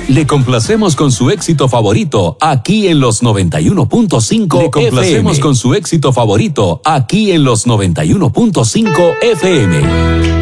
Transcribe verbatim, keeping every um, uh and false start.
Le complacemos con su éxito favorito, aquí en los noventa y uno punto cinco. Le complacemos con su éxito favorito, aquí en los noventa y uno punto cinco F M.